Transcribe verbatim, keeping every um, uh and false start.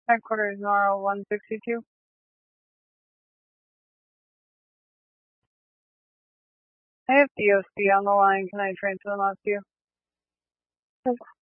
Headquarters Nora one sixty-two. I have D O C on the line. Can I transfer them out to you?